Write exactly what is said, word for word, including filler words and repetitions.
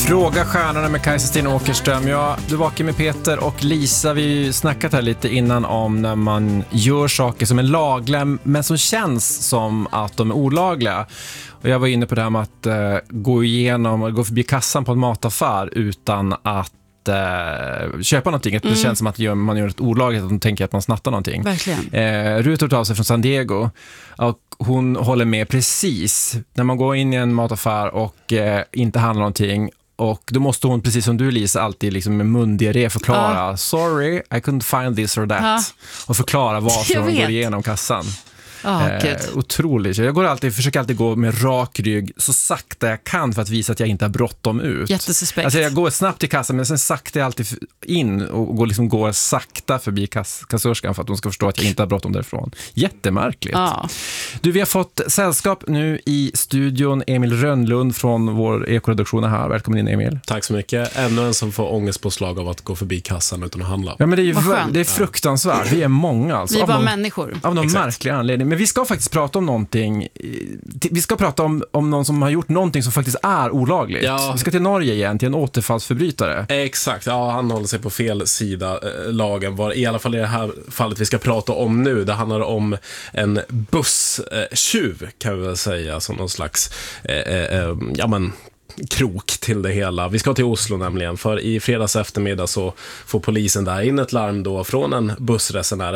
Fråga stjärnorna med Kajsa Stina Åkerström. Ja, du var med Peter och Lisa. Vi snackat här lite innan om när man gör saker som är lagliga men som känns som att de är olagliga. Och jag var inne på det här med att uh, gå igenom, gå förbi kassan på en mataffär utan att uh, köpa någonting. Mm. Det känns som att man gör ett olagligt, att de tänker att man snattar någonting. Verkligen. Uh, Rut har tagit av sig från San Diego och hon håller med precis. När man går in i en mataffär och uh, inte handlar någonting. Och då måste hon, precis som du Lisa, alltid liksom med mundiarré förklara uh. Sorry, I couldn't find this or that. Uh. Och förklara varför hon går igenom kassan. Oh, eh, otroligt. Jag går alltid, försöker alltid gå med rak rygg så sakta jag kan för att visa att jag inte har bråttom ut. Jättesuspekt. Alltså jag går snabbt till kassan men sen sakta jag alltid in och går, liksom, går sakta förbi kass, kassörskan för att de ska förstå att jag inte har bråttom därifrån. Jättemärkligt. Oh. Du, vi har fått sällskap nu i studion. Emil Rönnlund från vår ekoredaktion här. Välkommen in, Emil. Tack så mycket. Ännu en som får ångestpåslag av att gå förbi kassan utan att handla. Ja, men det är ju det är fruktansvärt. Vi är många alltså. Vi är bara någon, människor. Av någon Exakt. märklig anledning. Men vi ska faktiskt prata om någonting. Vi ska prata om, om någon som har gjort någonting som faktiskt är olagligt. Ja. Vi ska till Norge igen, till en återfallsförbrytare. Exakt, ja, han håller sig på fel sida eh, lagen. Var, i alla fall i det här fallet vi ska prata om nu. Det handlar om en busstjuv eh, kan vi väl säga. Som någon slags eh, eh, ja men krok till det hela. Vi ska till Oslo nämligen, för i fredags eftermiddag så får polisen där in ett larm då från en bussresenär,